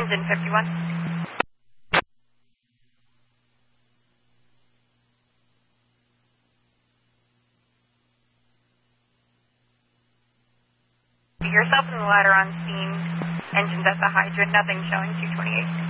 Engine 51. Yourself and the ladder on scene. Engines at the hydrant, nothing showing 228.